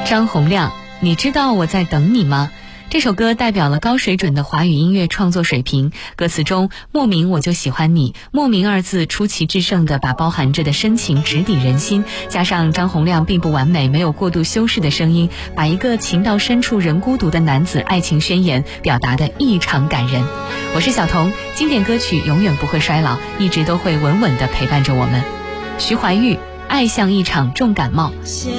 张洪亮，你知道我在等你吗？这首歌代表了高水准的华语音乐创作水平，歌词中莫名我就喜欢你，莫名二字出奇制胜地把包含着的深情直抵人心，加上张洪亮并不完美没有过度修饰的声音，把一个情到深处人孤独的男子爱情宣言表达得异常感人。我是小童，经典歌曲永远不会衰老，一直都会稳稳地陪伴着我们。徐怀钰，爱像一场重感冒。